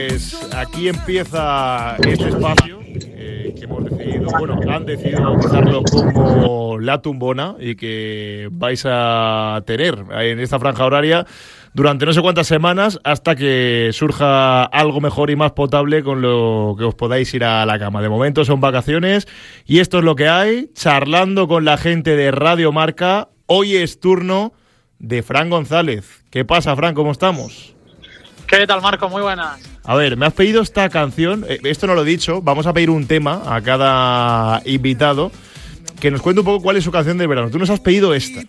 Aquí empieza este espacio que hemos decidido, han decidido bautizarlo como La Tumbona y que vais a tener en esta franja horaria durante no sé cuántas semanas hasta que surja algo mejor y más potable con lo que os podáis ir a la cama. De momento son vacaciones y esto es lo que hay, charlando con la gente de Radio Marca. Hoy es turno de Fran González. ¿Qué pasa, Fran? ¿Cómo estamos? ¿Qué tal, Marco? Muy buenas. A ver, me has pedido esta canción, esto no lo he dicho, vamos a pedir un tema a cada invitado que nos cuente un poco cuál es su canción del verano. Tú nos has pedido esta.